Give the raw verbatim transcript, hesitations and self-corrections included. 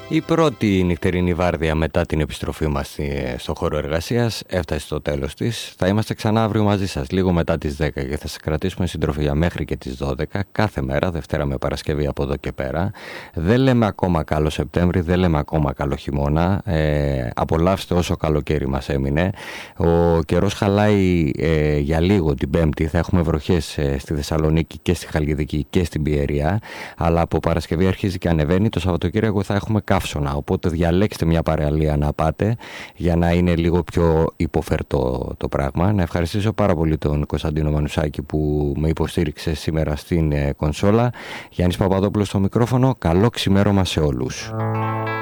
Η πρώτη νυχτερινή βάρδια μετά την επιστροφή μας στο χώρο εργασίας έφτασε στο τέλος της. Θα είμαστε ξανά αύριο μαζί σας λίγο μετά τις δέκα και θα σας κρατήσουμε συντροφιά μέχρι και τις δώδεκα κάθε μέρα, Δευτέρα με Παρασκευή από εδώ και πέρα. Δεν λέμε ακόμα καλό Σεπτέμβρη, δεν λέμε ακόμα καλό χειμώνα. Ε, απολαύστε όσο καλοκαίρι μας έμεινε. Ο καιρός χαλάει ε, για λίγο την Πέμπτη. Θα έχουμε βροχές ε, στη Θεσσαλονίκη και στη Χαλκιδική και στην Πιερία. Αλλά από Παρασκευή αρχίζει και ανεβαίνει. Το Σαββατοκύριακο θα έχουμε καύσωνα. Οπότε διαλέξτε μια παραλία να πάτε για να είναι λίγο πιο υποφερτό το πράγμα. Να ευχαριστήσω πάρα πολύ τον Κωνσταντίνο Μανουσάκη που με υποστήριξε σήμερα στην ε, κονσόλα. Γιάννης Παπαδόπουλος στο μικρόφωνο. Καλό ξημέρωμα σε όλους.